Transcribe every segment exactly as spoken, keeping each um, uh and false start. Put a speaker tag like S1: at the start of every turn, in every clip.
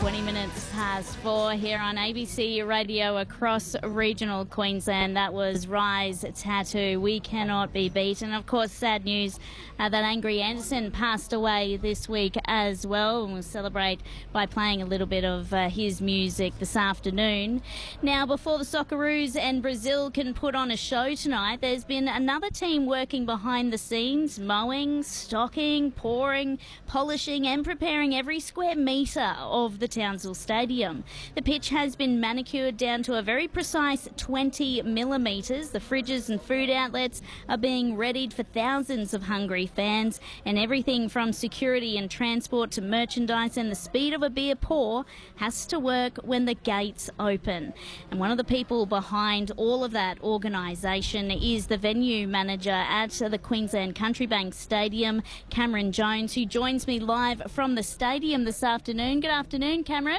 S1: twenty minutes past four here on A B C Radio across regional Queensland. That was Rise Tattoo, We Cannot Be Beaten. Of course, sad news uh, that Angry Anderson passed away this week as well. And we'll celebrate by playing a little bit of uh, his music this afternoon. Now, before the Socceroos and Brazil can put on a show tonight, there's been another team working behind the scenes, mowing, stocking, pouring, polishing and preparing every square metre of the Townsville Stadium. The pitch has been manicured down to a very precise twenty millimetres. The fridges and food outlets are being readied for thousands of hungry fans, and everything from security and transport to merchandise and the speed of a beer pour has to work when the gates open. And one of the people behind all of that organisation is the venue manager at the Queensland Country Bank Stadium, Cameron Jones, who joins me live from the stadium this afternoon. Good afternoon, Cameron.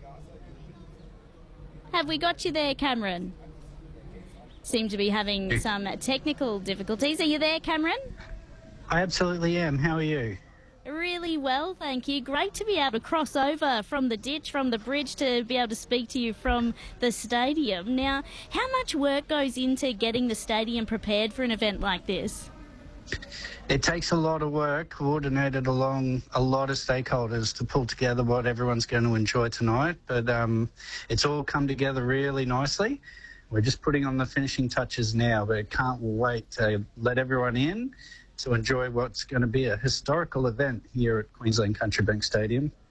S1: Have we got you there, Cameron? Seem to be having some technical difficulties. Are you there, Cameron?
S2: I absolutely am. How are you?
S1: Really well, thank you. Great to be able to cross over from the ditch, from the bridge, to be able to speak to you from the stadium. Now, how much work goes into getting the stadium prepared for an event like this?
S2: It takes a lot of work, coordinated along a lot of stakeholders to pull together what everyone's going to enjoy tonight. But um, it's all come together really nicely. We're just putting on the finishing touches now, but can't wait to let everyone in to enjoy what's going to be a historical event here at Queensland Country Bank Stadium.